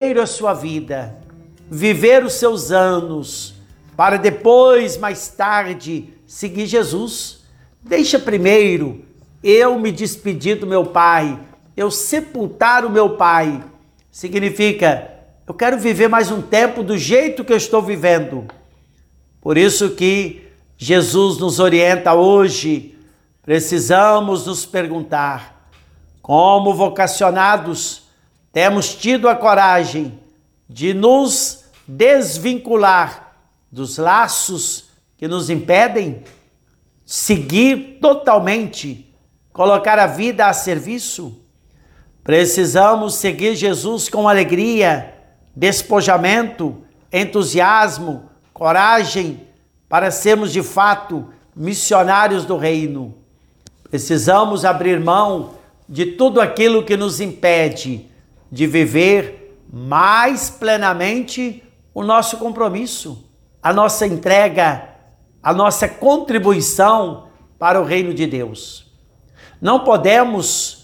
primeiro a sua vida, viver os seus anos, para depois, mais tarde, seguir Jesus. Deixa primeiro eu me despedir do meu pai, eu sepultar o meu pai. Significa, eu quero viver mais um tempo do jeito que eu estou vivendo. Por isso que Jesus nos orienta hoje, precisamos nos perguntar, como vocacionados, temos tido a coragem de nos desvincular dos laços que nos impedem seguir totalmente, colocar a vida a serviço? Precisamos seguir Jesus com alegria, despojamento, entusiasmo, coragem, para sermos de fato missionários do reino. Precisamos abrir mão de tudo aquilo que nos impede de viver mais plenamente o nosso compromisso, a nossa entrega, a nossa contribuição para o reino de Deus. Não podemos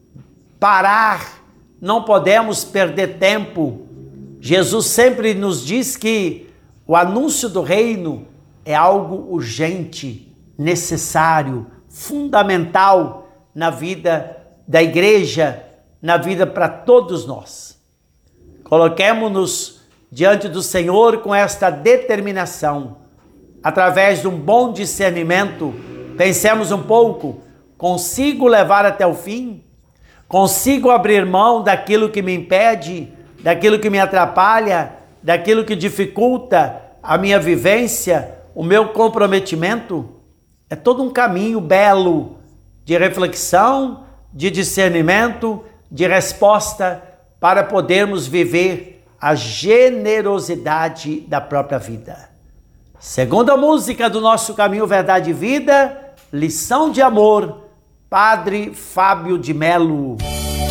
parar, não podemos perder tempo. Jesus sempre nos diz que o anúncio do reino é algo urgente, necessário, fundamental na vida da igreja, na vida para todos nós. Coloquemo-nos diante do Senhor com esta determinação. Através de um bom discernimento, pensemos um pouco, consigo levar até o fim? Consigo abrir mão daquilo que me impede, daquilo que me atrapalha, daquilo que dificulta a minha vivência, o meu comprometimento? É todo um caminho belo de reflexão, de discernimento, de resposta para podermos viver a generosidade da própria vida. Segunda música do nosso Caminho, Verdade e Vida, Lição de Amor, Padre Fábio de Melo.